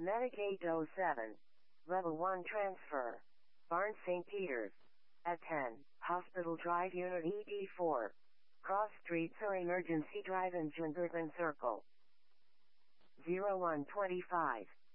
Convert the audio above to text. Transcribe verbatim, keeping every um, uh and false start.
Metagate oh seven. Level one transfer. Barnes Saint Peter's. At ten. Hospital Drive Unit E D four. Cross Streets or Emergency Drive in Jungervan Circle. zero one twenty-five.